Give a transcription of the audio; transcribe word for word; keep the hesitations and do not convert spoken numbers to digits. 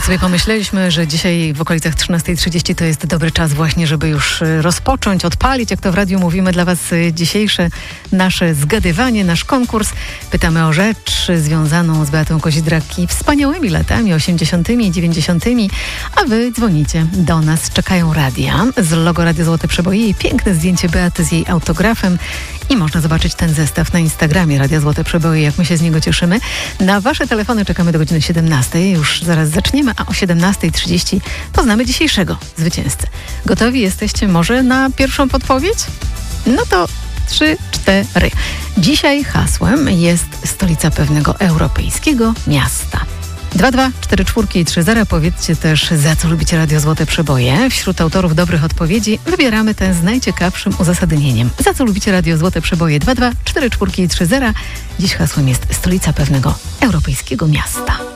sobie pomyśleliśmy, że dzisiaj w okolicach trzynasta trzydzieści to jest dobry czas właśnie, żeby już rozpocząć, odpalić, jak to w radiu mówimy, dla Was dzisiejsze nasze zgadywanie, nasz konkurs. Pytamy o rzecz związaną z Beatą Kozidrak i wspaniałymi latami osiemdziesiątymi i dziewięćdziesiątymi, a Wy dzwonicie do nas. Czekają radia z logo Radio Złote Przeboje i piękne zdjęcie Beaty z jej autografem. I można zobaczyć ten zestaw na Instagramie Radia Złote Przeboje, jak my się z niego cieszymy. Na Wasze telefony czekamy do godziny siedemnastej. Już zaraz zaczniemy, a o siedemnasta trzydzieści poznamy dzisiejszego zwycięzcę. Gotowi jesteście może na pierwszą podpowiedź? No to trzy, cztery. Dzisiaj hasłem jest stolica pewnego europejskiego miasta. dwa dwa cztery cztery i trzy zero. Powiedzcie też, za co lubicie Radio Złote Przeboje. Wśród autorów dobrych odpowiedzi wybieramy ten z najciekawszym uzasadnieniem. Za co lubicie Radio Złote Przeboje? dwa dwa cztery cztery i trzy zero. Dziś hasłem jest stolica pewnego europejskiego miasta.